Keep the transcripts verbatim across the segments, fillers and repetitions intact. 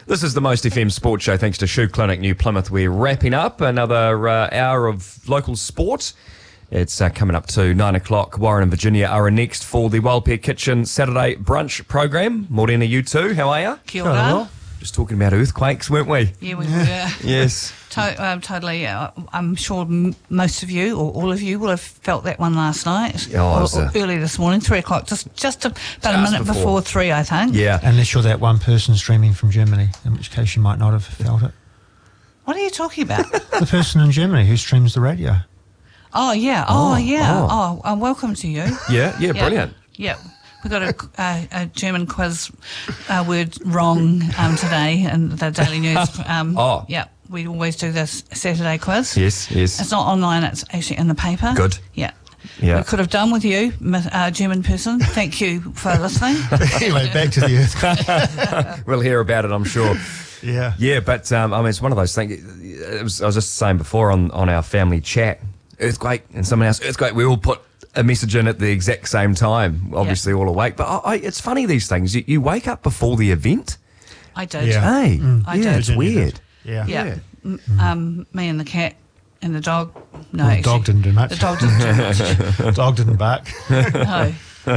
This is the Most F M Sports Show, thanks to Shoe Clinic New Plymouth. We're wrapping up another uh, hour of local sport. It's uh, coming up to nine o'clock. Warren and Virginia are next for the Wildpear Kitchen Saturday brunch program. Morena, you too. How are you? Kia ora. Just talking about earthquakes, weren't we? Yeah, we were. Yes. To- um, totally. Uh, I'm sure m- most of you, or all of you, will have felt that one last night. Oh, or, was or a- early this morning, three o'clock. Just just a, about Just a minute before. before. three, I think. Yeah. Unless you're that one person streaming from Germany, in which case you might not have felt it. What are you talking about? The person in Germany who streams the radio. oh, yeah. Oh, Oh, yeah. oh. Oh, uh, welcome to you. Yeah, yeah, Yeah. brilliant. Yeah. We got a, a, a German quiz uh, word wrong um, today in the Daily News. Um, Oh. Yeah, we always do this Saturday quiz. Yes, yes. It's not online, it's actually in the paper. Good. Yeah. Yeah. We could have done with you, mi- uh, German person. Thank you for listening. Anyway, back to the earthquake. We'll hear about it, I'm sure. Yeah. Yeah, but um, I mean, it's one of those things. It was, I was just saying before on, on our family chat, earthquake, and someone else, earthquake. We all put a message in at the exact same time, obviously all awake. But I, I, it's funny, these things. You, you wake up before the event. I did. Yeah. Hey, I yeah, did. it's Virginia weird. did. Yeah. Yeah. Yeah. M- Um, me and the cat and the dog. No, Well, the actually, dog didn't do much. The dog didn't do much. Dog didn't bark. No.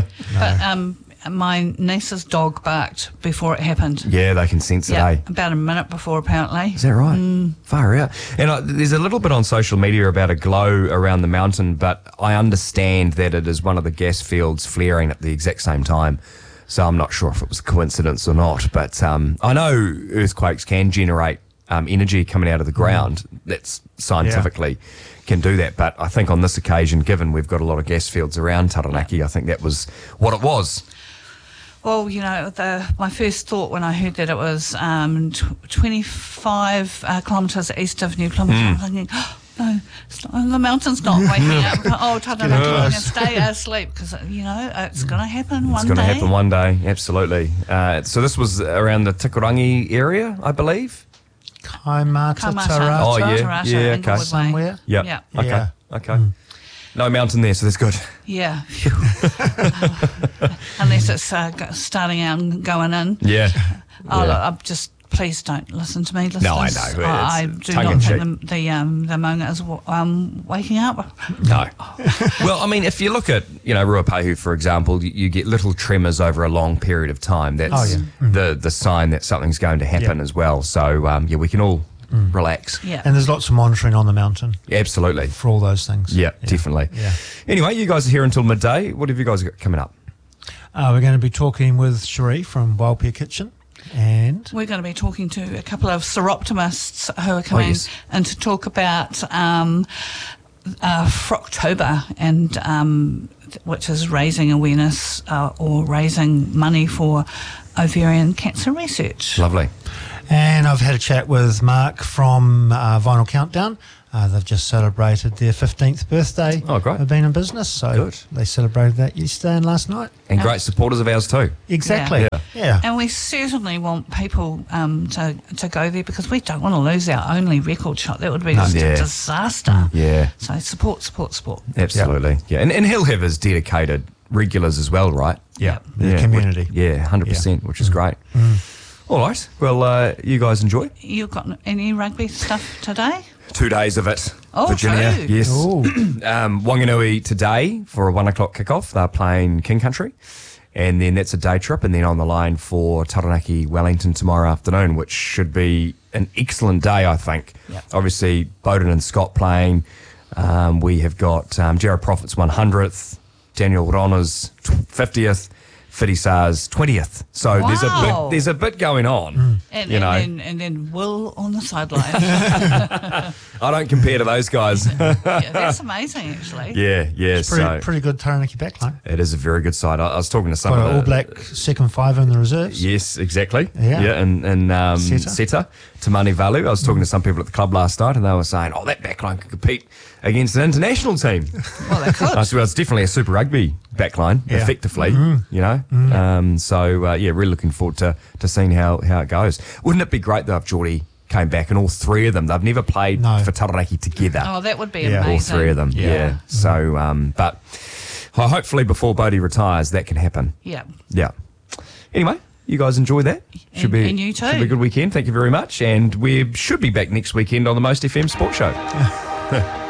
But um, my niece's dog barked before it happened. Yeah, they can sense it, Yeah, eh? about a minute before, apparently. Is that right? Far out. And uh, there's a little bit on social media about a glow around the mountain, but I understand that it is one of the gas fields flaring at the exact same time. So I'm not sure if it was a coincidence or not. But um, I know earthquakes can generate um, energy coming out of the ground. That's scientifically can do that. But I think on this occasion, given we've got a lot of gas fields around Taranaki, I think that was what it was. Well, you know, the, my first thought when I heard that it was um, tw- twenty-five uh, kilometres east of New Plymouth, I'm thinking, oh, no, it's not, the mountain's not waking up. Oh, Taranaki, I'm going to stay asleep because, you know, it's going to happen one It's day. going to happen one day, absolutely. Uh, so this was around the Tikurangi area, I believe. Kaimata Kaimata. Tarata. Oh, yeah. Tarata, yeah, Inglewood okay. Way. Somewhere. Yep. Yeah. Okay. Yeah. Okay. No mountain there, so that's good. Yeah. Phew. Uh, unless it's uh, go- starting out and going in. Yeah. Oh, Yeah. look, I'm just, please don't listen to me, listeners. No, I know. I, I It's do tongue not in think the, the, um, the Maunga is wa- um, waking up. No. Well, I mean, if you look at, you know, Ruapehu, for example, you, you get little tremors over a long period of time. That's Oh, yeah. the, the sign that something's going to happen Yeah. as well. So, um, yeah, we can all relax. Yeah. And there's lots of monitoring on the mountain Absolutely. for all those things. Yeah, definitely. Yeah. Anyway, you guys are here until midday. What have you guys got coming up? Uh, we're going to be talking with Cherie from Wildpear Kitchen. And We're going to be talking to a couple of Seroptimists who are coming yes. in to talk about um, uh, Froctober, and um, th- which is raising awareness uh, or raising money for ovarian cancer research. Lovely. And I've had a chat with Mark from uh, Vinyl Countdown. Uh, they've just celebrated their fifteenth birthday. Oh, great. Of being in business. So Good. they celebrated that yesterday and last night. And great supporters of ours too. Exactly. Yeah. Yeah. And we certainly want people um, to to go there because we don't want to lose our only record shop. That would be just Yeah. a disaster. Yeah, So support, support, support. absolutely. Yeah, and, and he'll have his dedicated regulars as well, right? Yeah. The Yeah, community. which- yeah, one hundred percent, which is great. All right. Well, uh, you guys enjoy. You got any rugby stuff today? Two days of it. Oh, Virginia. two. Yes. Oh. Um, Wanganui today for a one o'clock kickoff. They're playing King Country. And then that's a day trip. And then on the line for Taranaki Wellington tomorrow afternoon, which should be an excellent day, I think. Yep. Obviously, Bowden and Scott playing. Um, we have got um, Jared Prophet's one hundredth, Daniel Rona's fiftieth, Fiddy Saar's twentieth. So there's a Wow. bit there's a bit going on. And, You know. and, then, and then Will on the sideline. I don't compare to those guys. Yeah, that's amazing, actually. yeah, yeah. Pretty, so pretty good Taranaki backline. it is a very good side. I, I was talking to some Got of an the All Black second five in the reserves. Yes, exactly. Yeah. yeah and and um, Seta. Seta, Tamani Valu. I was talking to some people at the club last night, and they were saying, "Oh, that backline could compete against an international team." Well, they could. I said, well, it's definitely a Super Rugby backline, Yeah. effectively. You know, um, so uh, yeah, really looking forward to to seeing how how it goes. Wouldn't it be great though if Geordie came back and all three of them? They've never played No. for Taranaki together. Oh, that would be Yeah. amazing. all three of them. Yeah. Yeah. So, um, but well, hopefully before Bodie retires, that can happen. Yeah. Yeah. Anyway, You guys enjoy that. Should And- be and you too. Should be a good weekend. Thank you very much, and we should be back next weekend on the Most F M Sports Show.